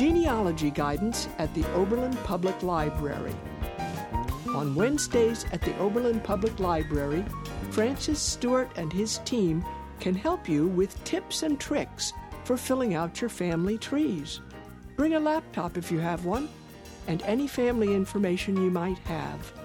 Genealogy Guidance at the Oberlin Public Library. On Wednesdays at the Oberlin Public Library, Francis Stewart and his team can help you with tips and tricks for filling out your family trees. Bring a laptop if you have one, and any family information you might have.